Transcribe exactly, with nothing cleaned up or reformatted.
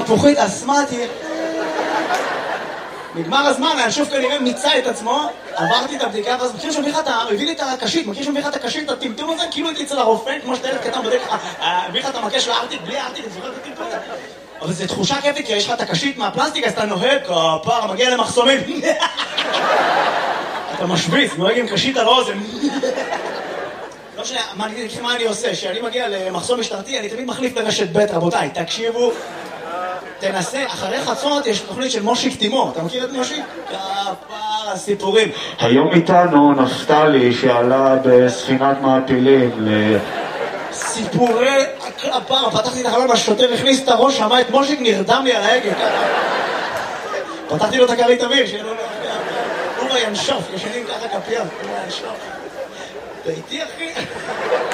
תפוחית אסמאתי. נגמר הזמן, הנשוף כנראה מיצה את עצמו, עברתי את הבדיקה, ואז מכיר שמביא לך את ה... הביא לי את הקשית, מכיר שמביא לך את הקשית, את הטמטום הזה, כאילו הייתי אצל הרופא, כמו שאתה ילד קטן בדרך, הביא לך את המקש לארטיק, בלי הארטיק, אני זוכר את הטמטום הזה. אבל זו תחושה כיפית, כי יש לך את הקשית מהפלסטיק, אז אתה נוהג, כפר, מגיע למחסומים. אתה משוויץ, נוהג עם קשית על האוזן. לא משנה, מה אני עושה? כשאני מגיע למחסום משטרתי, אני תמיד מחליף לרשת ב', רבותיי, תקשיבו. תנסה, אחרי חצות יש תוכנית של מושיק תימו, אתה מכיר את מושיק? כפר הסיפורים. היום איתנו נפתלי שעלה בספינת מעפילים ל... סיפורי הכפר, פתחתי את החלון, השוטר הכניס את הראש, שמע את מושיק, נרדם לי על ההגה. פתחתי לו את הכרית אוויר, שיהיה לו... הוא בינשוף, ישנים ככה כפייה, הוא בינשוף. אתה איתי אחי?